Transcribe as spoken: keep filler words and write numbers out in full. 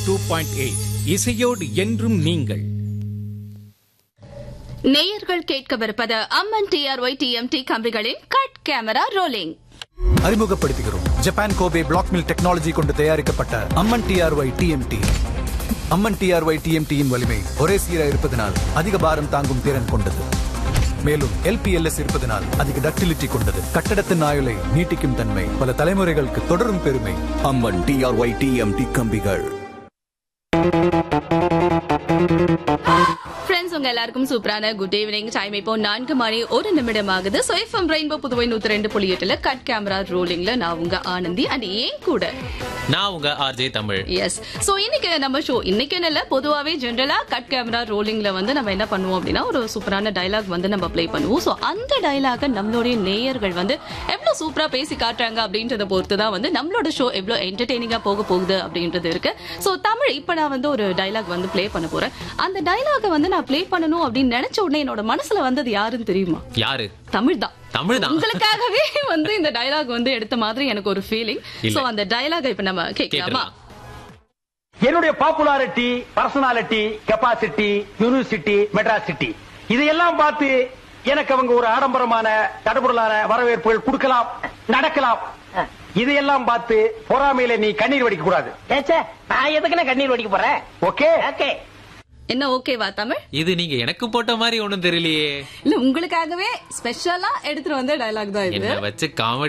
Two point eight இசையோடு என்றும் நீங்கள். நேயர்கள் கேட்கவிருப்பது அம்மன் டிஆர்ஒய் டிஎம்டி கம்பிகளின் கட் கேமரா ரோலிங். அறிமுகப்படுத்துகிறோம் Japan Kobe black mill technology கொண்டு தயாரிக்கப்பட்ட அம்மன் டிஆர்ஒய் டிஎம்டி. அம்மன் டிஆர்ஒய் டிஎம்டியின் வலிமை ஒரே சீராக இருப்பதனால் அதிக பாரம் தாங்கும் திறன் கொண்டது. மேலும் எல்பிஎல்எஸ் இருப்பதனால் அதிக டக்டிலிட்டி கொண்டது. கட்டடத்தின் ஆயுளை நீட்டிக்கும் தன்மை, பல தலைமுறைகளுக்கு தொடரும் பெருமை. அம்மன் டிஆர்ஒய் டிஎம்டி கம்பிகள். ஃப்ரெண்ட்ஸ், உங்க எல்லாருக்கும் சூப்பரான குட் ஈவினிங். டைம் இப்போ நான்கு மணி ஒரு நிமிடம் ஆகுது. சோ எஃப்எம் ரெயின்போ புதுவை நூத்தி ரெண்டு புள்ளி எட்டுல கட் கேமரா ரோலிங்ல நான் உங்க ஆனந்தி அண்ட் ஏன் கூட நான் உங்க ஆர்ஜே தமிழ். எஸ். சோ இன்னைக்கு நம்ம ஷோ இன்னைக்கு இல்ல பொதுவாவே ஜெனரலா கட் கேமரா ரோலிங்ல வந்து நம்ம என்ன பண்ணுவோம் அப்படின்னா ஒரு சூப்பரான டயலாக் வந்து நம்ம ப்ளே பண்ணுவோம். சோ அந்த டயலாக நம்மளுடைய நேயர்கள் வந்து எவ்வளவு சூப்பரா பேசி காட்டுறாங்க அப்படின்றத பொறுத்து தான் வந்து நம்மளோட ஷோ எவ்வளவு என்டர்டெய்னிங்கா போக போகுது அப்படின்றது இருக்கு. சோ தமிழ் இப்ப நான் வந்து ஒரு டயலாக் வந்து ப்ளே பண்ண போறேன். அந்த டயலாக வந்து நான் ப்ளே பண்ணணும் அப்படின்னு நினைச்ச உடனே என்னோட மனசுல வந்தது யாருன்னு தெரியுமா? யாரு? தமிழ் தான். தமிழ் தான். உங்களுக்காகவே வந்து இந்த டயலாக் வந்து எடுத்த மாதிரி எனக்கு ஒரு ஃபீலிங். சோ அந்த டயலாக் இப்ப நம்ம கேட்கலாமா? என்னுடைய popularity, personality, capacity, university, Madras City இதையெல்லாம் பார்த்து எனக்கு அவங்க ஒரு ஆடம்பரமான தடபுடலான வரவேற்புகள் கொடுக்கலாம், நடக்கலாம். இதையெல்லாம் பார்த்து பொறாமையில நீ கண்ணீர் வடிக்க கூடாது. நான் எதுக்குன்னு கண்ணீர் வடிக்க போறேன்? Okay okay. என்ன ஓகேவா தமிழ்? இது நீங்க எனக்கு போட்ட மாதிரி ஒண்ணும் தெரியலையே. இல்ல, உங்களுக்காகவே ஸ்பெஷலா எடுத்துட்டு வந்த டயலாக் தான் இது. என்ன வச்சு காமெடி